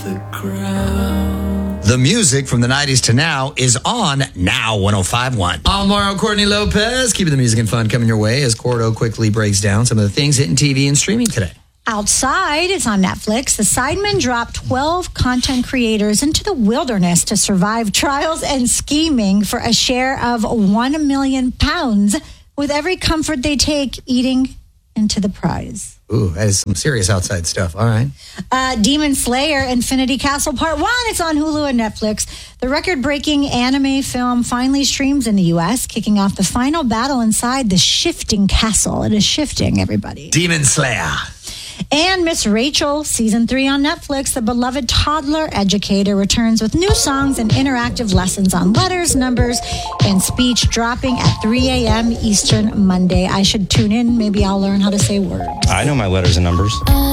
the crowd. The music from the 90s to now is on Now 105.1. I'm Mario Courtney Lopez, keeping the music and fun coming your way as Cordo quickly breaks down some of the things hitting TV and streaming today. Outside, it's on Netflix. The Sidemen dropped 12 content creators into the wilderness to survive trials and scheming for a share of £1 million, with every comfort they take eating into the prize. Ooh, that is some serious outside stuff. All right. Demon Slayer Infinity Castle Part 1. It's on Hulu and Netflix. The record-breaking anime film finally streams in the U.S., kicking off the final battle inside the shifting castle. It is shifting, everybody. Demon Slayer. And Miss Rachel, Season 3 on Netflix. The beloved toddler educator returns with new songs and interactive lessons on letters, numbers, and speech, dropping at 3 a.m. Eastern Monday. I should tune in. Maybe I'll learn how to say words. I know my letters and numbers.